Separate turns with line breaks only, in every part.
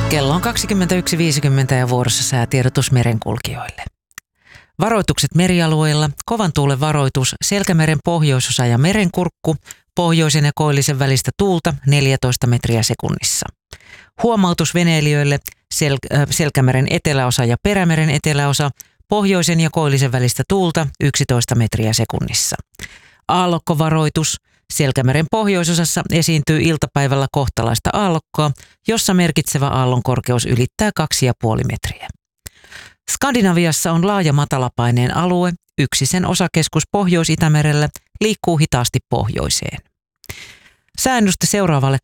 Kello on 21.50 ja vuorossa säätiedotus merenkulkijoille. Varoitukset merialueilla, kovan tuulen varoitus, Selkämeren pohjoisosa ja merenkurkku, pohjoisen ja koillisen välistä tuulta 14 metriä sekunnissa. Huomautus veneilijöille, Selkämeren eteläosa ja Perämeren eteläosa, pohjoisen ja koillisen välistä tuulta 11 metriä sekunnissa. Aallokkovaroitus, Selkämeren pohjoisosassa esiintyy iltapäivällä kohtalaista aallokkoa, jossa merkitsevä aallon korkeus ylittää 2,5 metriä. Skandinaviassa on laaja matalapaineen alue, yksi sen osakeskus Pohjois-Itämerellä liikkuu hitaasti pohjoiseen. Säännöstä seuraavalle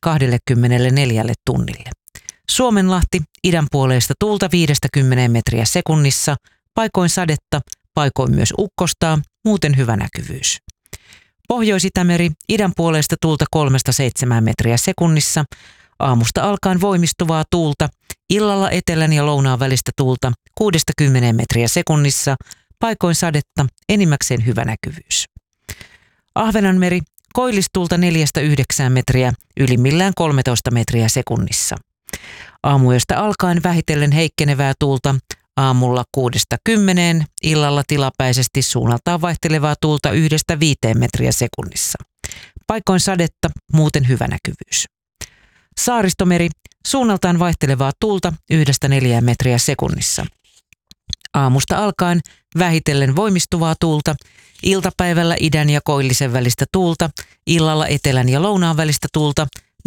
24 tunnille. Suomenlahti, idänpuoleista tuulta 50 metriä sekunnissa, paikoin sadetta, paikoin myös ukkostaa, muuten hyvä näkyvyys. Pohjois-Itämeri, idänpuoleista tuulta 3-7 metriä sekunnissa, aamusta alkaen voimistuvaa tuulta, illalla etelän ja lounaan välistä tuulta 6-10 metriä sekunnissa, paikoin sadetta, enimmäkseen hyvä näkyvyys. Ahvenanmeri, koillistuulta 4-9 metriä, ylimmillään 13 metriä sekunnissa. Aamuyöstä alkaen vähitellen heikkenevää tuulta, aamulla 6-10, illalla tilapäisesti suunnaltaan vaihtelevaa tuulta 1-5 metriä sekunnissa. Paikoin sadetta, muuten hyvä näkyvyys. Saaristomeri, suunnaltaan vaihtelevaa tuulta 1-4 metriä sekunnissa. Aamusta alkaen vähitellen voimistuvaa tuulta, iltapäivällä idän ja koillisen välistä tuulta, illalla etelän ja lounaan välistä tuulta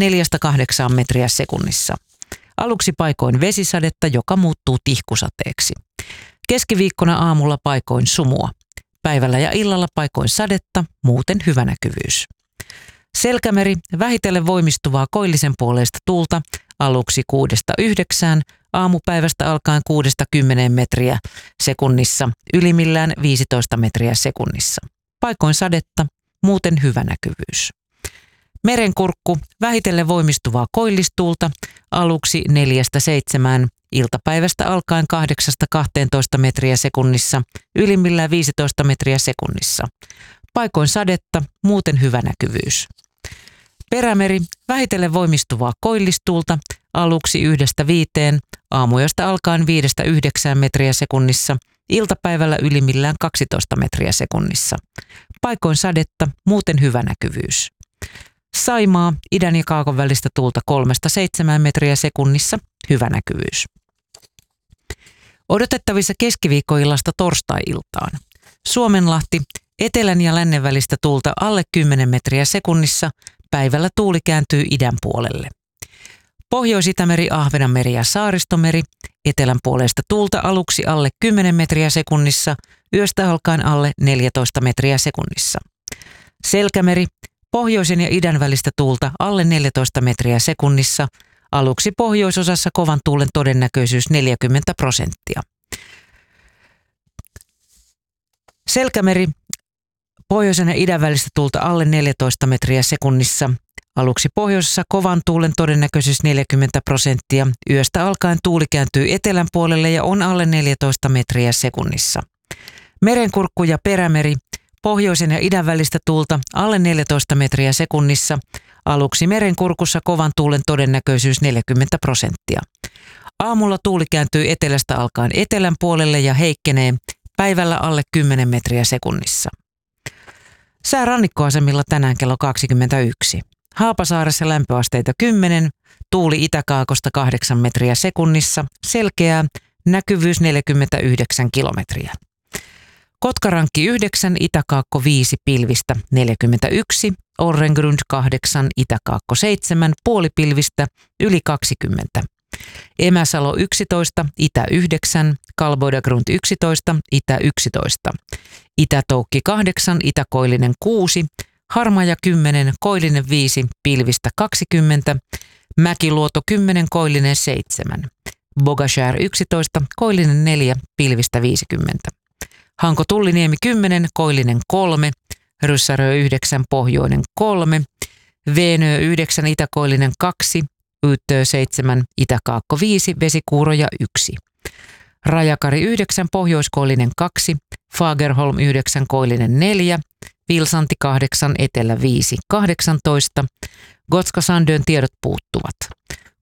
4-8 metriä sekunnissa. Aluksi paikoin vesisadetta, joka muuttuu tihkusateeksi. Keskiviikkona aamulla paikoin sumua. Päivällä ja illalla paikoin sadetta, muuten hyvä näkyvyys. Selkämeri, vähitellen voimistuvaa koillisen puoleista tuulta, aluksi 6-9, aamupäivästä alkaen 6-10 metriä sekunnissa, ylimmillään 15 metriä sekunnissa. Paikoin sadetta, muuten hyvä näkyvyys. Merenkurkku, vähitellen voimistuvaa koillistuulta, aluksi 4-7, iltapäivästä alkaen 8-12 metriä sekunnissa, ylimmillään 15 metriä sekunnissa. Paikoin sadetta, muuten hyvä näkyvyys. Perämeri, vähitellen voimistuvaa koillistuulta, aluksi 1-5, aamuyöstä alkaen 5-9 metriä sekunnissa, iltapäivällä ylimmillään 12 metriä sekunnissa. Paikoin sadetta, muuten hyvä näkyvyys. Saimaa, idän ja kaakon välistä tuulta 3-7 metriä sekunnissa, hyvä näkyvyys. Odotettavissa keskiviikkoillasta torstai-iltaan. Suomenlahti, etelän ja lännen välistä tuulta alle 10 metriä sekunnissa, päivällä tuuli kääntyy idän puolelle. Pohjois-Itämeri, Ahvenanmeri ja Saaristomeri, etelän puolesta tuulta aluksi alle 10 metriä sekunnissa, yöstä alkaen alle 14 metriä sekunnissa. Selkämeri, pohjoisen ja idän välistä tuulta alle 14 metriä sekunnissa, aluksi pohjoisosassa kovan tuulen todennäköisyys 40%. Selkämeri, pohjoisen ja idän välistä tuulta alle 14 metriä sekunnissa, aluksi pohjoisessa kovan tuulen todennäköisyys 40%, yöstä alkaen tuuli kääntyy etelän puolelle ja on alle 14 metriä sekunnissa. Merenkurkku ja Perämeri, pohjoisen ja idän välistä tuulta alle 14 metriä sekunnissa, aluksi merenkurkussa kovan tuulen todennäköisyys 40%. Aamulla tuuli kääntyy etelästä alkaen etelän puolelle ja heikkenee, päivällä alle 10 metriä sekunnissa. Sää rannikkoasemilla tänään kello 21. Haapasaaressa lämpöasteita 10, tuuli itäkaakosta 8 metriä sekunnissa, selkeää, näkyvyys 49 kilometriä. Kotkarankki 9, itäkaakko 5, pilvistä 41, Orrengrund 8, itäkaakko 7, puolipilvistä yli 20. Emäsalo 11, itä 9, Kalboidagrund 11, itä 11. Itätoukki 8, itäkoillinen 6, Harmaja 10, koillinen 5, pilvistä 20, Mäkiluoto 10, koillinen 7. Bogashär 11, koillinen 4, pilvistä 50. Hanko Tulliniemi 10, koillinen 3, Ryssärö 9, pohjoinen 3, Veenö 9, itäkoillinen 2, Yyttö 7, itäkaakko 5, Vesikuuroja 1. Rajakari 9, pohjoiskoillinen 2, Fagerholm 9, koillinen 4, Vilsanti 8, etelä 5, 18. Gotska Sandön tiedot puuttuvat.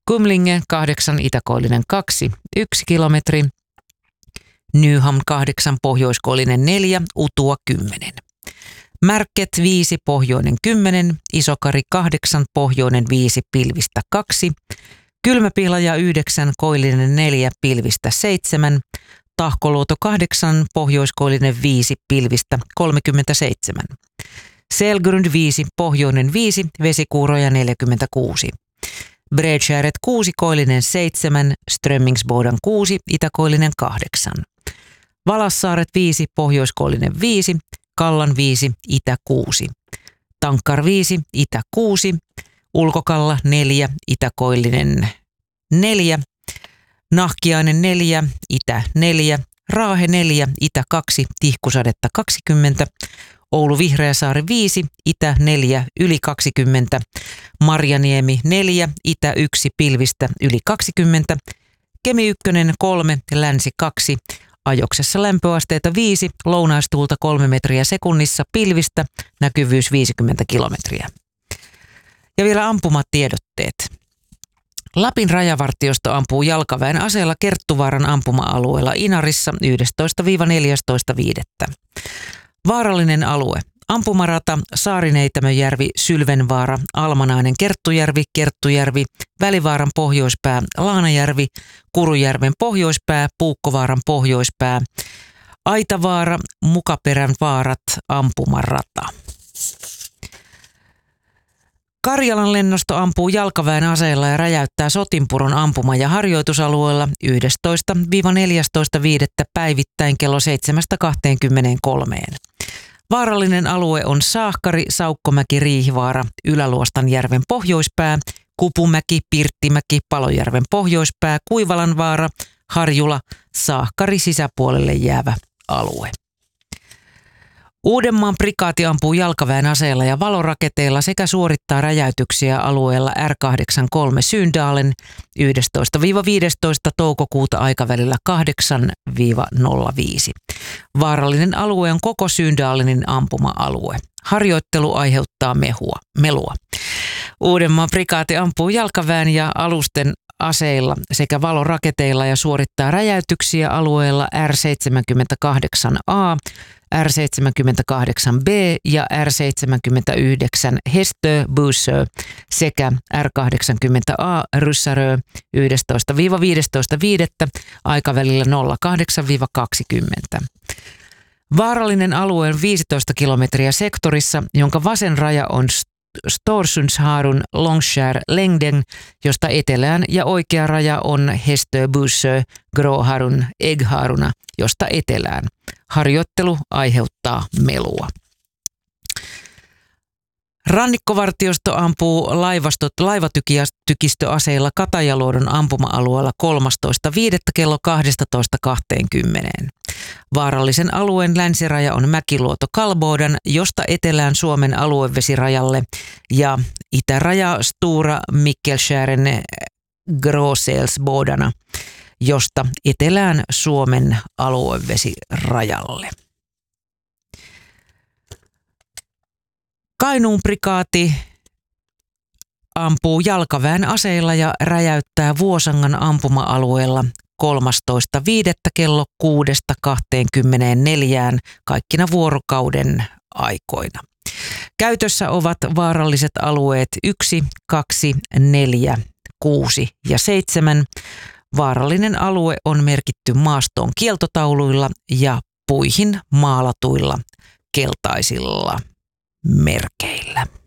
Kumlinge 8, itäkoillinen 2, 1 kilometri. Nyham 8, pohjoiskoillinen 4, Utua 10. Märket 5, pohjoinen 10, Isokari 8, pohjoinen 5, pilvistä 2. Kylmäpihlaja 9, koillinen 4, pilvistä 7. Tahkoluoto 8, pohjoiskoillinen 5, pilvistä 37. Selgrund 5, pohjoinen 5, vesikuuroja 46. Bredskärret 6, koillinen 7, Strömmingsbodan 6, itäkoillinen 8. Valassaaret 5, pohjoiskoillinen 5, Kallan 5, itä 6. Tankkar 5, itä 6. Ulkokalla 4, itäkoillinen 4. Nahkiainen 4, itä 4. Raahe 4, itä 2, Tihkusadetta 20. Oulu Vihreäsaari 5, itä 4, yli 20. Marjaniemi 4, itä 1, pilvistä yli 20. Kemi 1, 3, länsi 2. Ajoksessa lämpöasteita 5, lounaistuulta 3 metriä sekunnissa, pilvistä, näkyvyys 50 kilometriä. Ja vielä ampumatiedotteet. Lapin rajavartiosto ampuu jalkaväen aseella Kerttuvaaran ampuma-alueella Inarissa 11-14.5. Vaarallinen alue. Ampumarata Saarineitämöjärvi, Sylvenvaara, Almanainen, Kerttujärvi, Välivaaran pohjoispää, Laanajärvi, Kurujärven pohjoispää, Puukkovaaran pohjoispää, Aitavaara, Mukaperän vaarat, ampumarata. Karjalan lennosto ampuu jalkaväen aseella ja räjäyttää Sotinpuron ampuma- ja harjoitusalueella 11-14.5. päivittäin kello 7-23. Vaarallinen alue on Saahkari, Saukkomäki, Riihivaara, Ylä-Luostanjärven pohjoispää, Kupumäki, Pirttimäki, Palojärven pohjoispää, Kuivalanvaara, Harjula, Saahkari sisäpuolelle jäävä alue. Uudenmaan prikaati ampuu jalkaväen aseella ja valoraketeilla sekä suorittaa räjäytyksiä alueella R83 Syndalen 11-15. toukokuuta aikavälillä 8-05. Vaarallinen alue on koko Syndalenin ampuma-alue. Harjoittelu aiheuttaa melua. Uudenmaan prikaati ampuu jalkaväen ja alusten aseilla sekä valoraketeilla ja suorittaa räjäytyksiä alueella R78A, R78B ja R79 Hestö-Bussö sekä R80A Ryssärö 11-15.5. aikavälillä 08-20. Vaarallinen alue on 15 kilometriä sektorissa, jonka vasen raja on Storsundsharun Långskär Längden, josta etelään, ja oikea raja on Hestö-Bussö Gråharun Äggharuna, josta etelään. Harjoittelu aiheuttaa melua. Rannikkovartiosto ampuu laivatykistöaseilla Katajaluodon ampuma-alueella 13.5. kello 12.20. Vaarallisen alueen länsiraja on Mäkiluoto Kalbodan, josta etelään Suomen aluevesirajalle, ja itäraja Stora Mikkelskären Gråsälsbodana, josta etelään Suomen aluevesirajalle. Kainuun prikaati ampuu jalkaväen aseilla ja räjäyttää Vuosangan ampuma-alueella 13.5. kello 6.24 kaikkina vuorokauden aikoina. Käytössä ovat vaaralliset alueet 1, 2, 4, 6 ja 7. Vaarallinen alue on merkitty maastoon kieltotauluilla ja puihin maalatuilla keltaisilla merkeillä.